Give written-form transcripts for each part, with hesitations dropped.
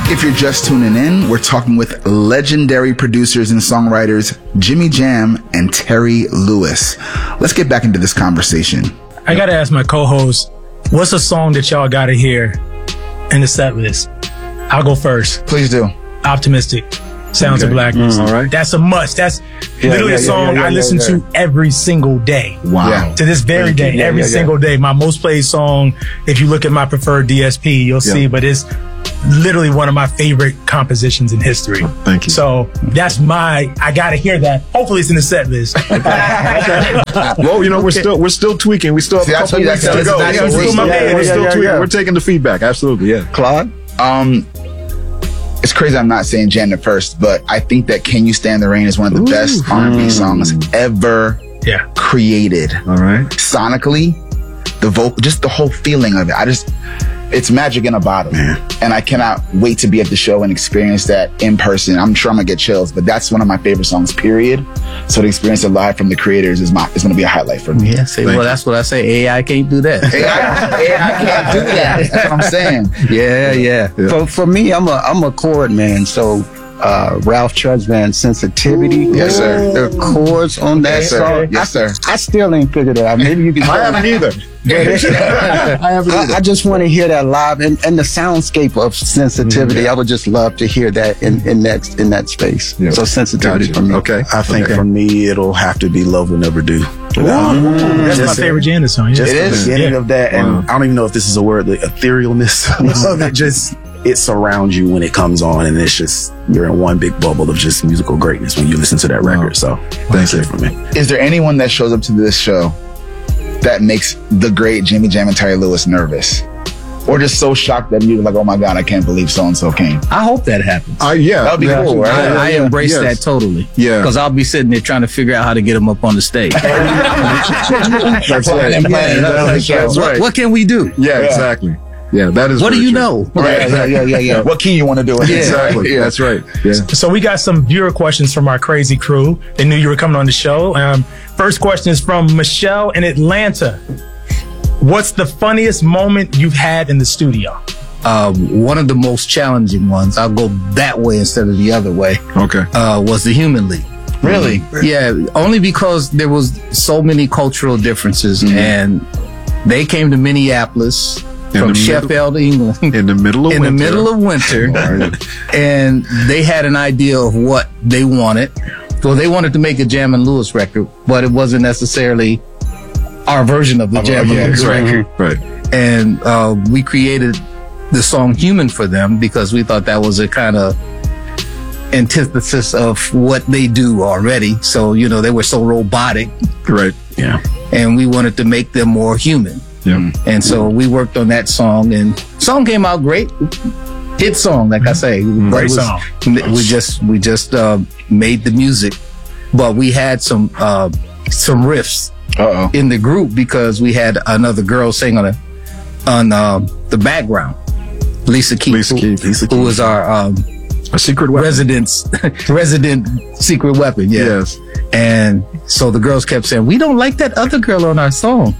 If you're just tuning in, we're talking with legendary producers and songwriters Jimmy Jam and Terry Lewis. Let's get back into this conversation. I gotta ask my co-host, what's a song that y'all gotta hear in the set list? I'll go first. Please do. Optimistic. Sounds of Blackness. All right. That's a must. That's literally a song I listen to every single day. Wow. Yeah. To this very day, every single day. My most played song, if you look at my preferred DSP, you'll see, but it's literally one of my favorite compositions in history. Thank you. So that's I gotta hear that. Hopefully it's in the set list. Well, you know, we're still tweaking. We still have a couple weeks to go. We're still tweaking. We're taking the feedback. Absolutely. Yeah. Claude? It's crazy I'm not saying Jan at first, but I think that Can You Stand the Rain is one of the best R&B songs ever created. All right. Sonically, the vocal, just the whole feeling of it. It's magic in a bottle. Man. And I cannot wait to be at the show and experience that in person. I'm sure I'm gonna get chills, but that's one of my favorite songs, period. So to experience it live from the creators is gonna be a highlight for me. Yeah, that's what I say. AI can't do that. AI can't do that. That's what I'm saying. Yeah. For me, I'm a chord man, so Ralph Tresvant, Sensitivity. Yes, sir. The chords on that song. Yes, sir. I still ain't figured it out. Maybe you can. I haven't either. I just want to hear that live and the soundscape of Sensitivity. I would just love to hear that in that space. Yeah. So Sensitivity for me. Okay. I think for me it'll have to be Love Will Never Do. That's my favorite Janice song. Just the beginning of that, and I don't even know if this is a word, the etherealness of it. It surrounds you when it comes on, and it's just, you're in one big bubble of just musical greatness when you listen to that record. So that's it for me. Is there anyone that shows up to this show that makes the great Jimmy Jam and Terry Lewis nervous? Or just so shocked that you're like, oh my God, I can't believe so-and-so came? I hope that happens. That would be cool, right? I embrace that totally. Yeah. Because I'll be sitting there trying to figure out how to get them up on the stage. That's right. What can we do? Yeah, exactly. Yeah, that is. What do you true. know? Yeah. What key you want to do? Exactly. Yeah, that's right. Yeah. So we got some viewer questions from our crazy crew. They knew you were coming on the show. First question is from Michelle in Atlanta. What's the funniest moment you've had in the studio? One of the most challenging ones, I'll go that way instead of the other way, Okay. was the Human League. Really? Yeah, only because there was so many cultural differences, and they came to Minneapolis from Sheffield, England, in the middle of winter, and they had an idea of what they wanted. So they wanted to make a Jam and Lewis record, but it wasn't necessarily our version of the Jam and Lewis record. Right. And we created the song Human for them because we thought that was a kind of antithesis of what they do already. So, you know, they were so robotic. Right. Yeah. And we wanted to make them more human. Yeah. And so we worked on that song, and song came out great. Hit song, like I say. Great song. We just made the music, but we had some riffs in the group because we had another girl sing on the background, Lisa Keith, who was our a secret weapon. resident secret weapon. Yeah. Yes. And so the girls kept saying, we don't like that other girl on our song.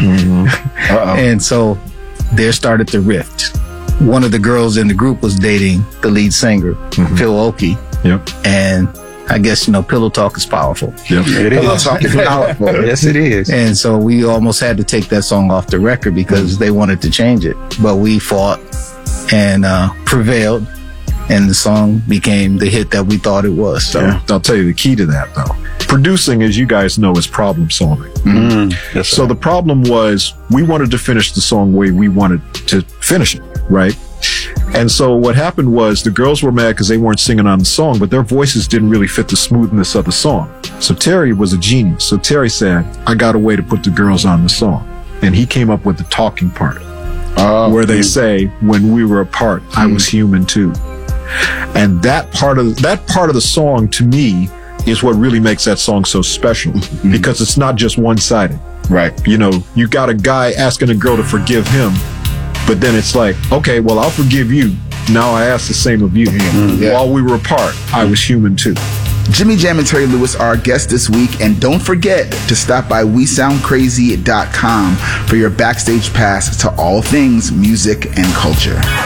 And so there started the rift. One of the girls in the group was dating the lead singer, Phil Oakey. Yep. And I guess, you know, pillow talk is powerful. Yep. It is. Pillow talk is powerful. Yes, it is. And so we almost had to take that song off the record because they wanted to change it. But we fought and prevailed, and the song became the hit that we thought it was. So I'll tell you the key to that, though. Producing, as you guys know, is problem solving. Yes, So the problem was we wanted to finish the song the way we wanted to finish it, right? And so what happened was the girls were mad because they weren't singing on the song, but their voices didn't really fit the smoothness of the song. So Terry was a genius. So Terry said, I got a way to put the girls on the song. And he came up with the talking part where they say, when we were apart, I was human too. And that part of the song, to me, is what really makes that song so special because it's not just one-sided. Right. You know, you got a guy asking a girl to forgive him, but then it's like, okay, well, I'll forgive you. Now I ask the same of you. While we were apart, I was human too. Jimmy Jam and Terry Lewis are our guests this week, and don't forget to stop by WeSoundCrazy.com for your backstage pass to all things music and culture.